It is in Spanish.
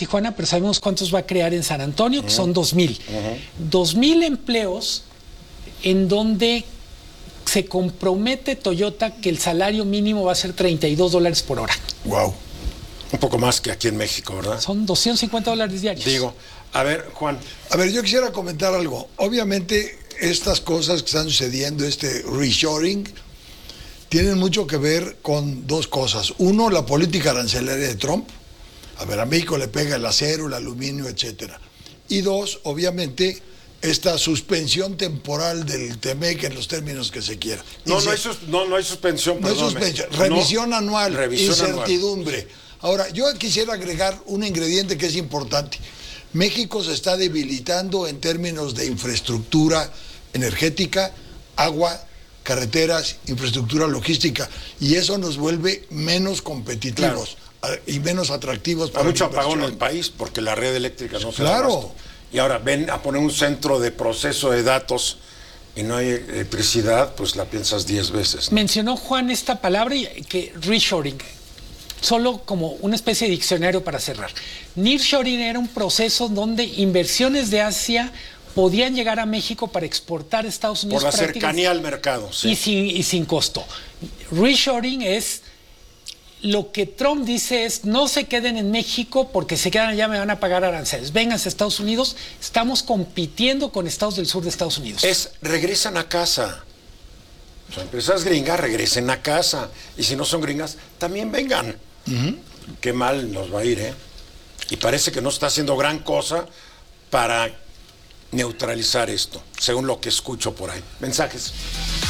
Tijuana, pero sabemos cuántos va a crear en San Antonio, que son 2,000. 2,000 empleos en donde se compromete Toyota que el salario mínimo va a ser $32 por hora. Wow. Un poco más que aquí en México, ¿verdad? Son $250 diarios. Digo, a ver, Juan. A ver, yo quisiera comentar algo. Obviamente, estas cosas que están sucediendo, este reshoring, tienen mucho que ver con dos cosas. Uno, la política arancelaria de Trump. A ver, a México le pega el acero, el aluminio, etcétera. Y dos, obviamente, esta suspensión temporal del TEMEC en los términos que se quiera. No hay suspensión. No hay suspensión. Revisión anual, incertidumbre. Anual. Ahora, yo quisiera agregar un ingrediente que es importante. México se está debilitando en términos de infraestructura energética, agua, carreteras, infraestructura logística, y eso nos vuelve menos competitivos y menos atractivos para hay mucho apagón en el país porque la red eléctrica no se da Claro. abasto. Y ahora ven a poner un centro de proceso de datos y no hay electricidad, pues la piensas 10 veces, ¿no? Mencionó Juan esta palabra, que reshoring, solo como una especie de diccionario para cerrar. Nearshoring era un proceso donde inversiones de Asia podían llegar a México para exportar a Estados Unidos. Por la cercanía al mercado, sí. Y sin costo. Reshoring es lo que Trump dice es: no se queden en México porque se quedan allá, me van a pagar aranceles. Vénganse a Estados Unidos, estamos compitiendo con estados del sur de Estados Unidos. Regresan a casa. O sea, empresas gringas regresen a casa. Y si no son gringas, también vengan. Qué mal nos va a ir, ¿eh? Y parece que no está haciendo gran cosa para neutralizar esto, según lo que escucho por ahí. Mensajes.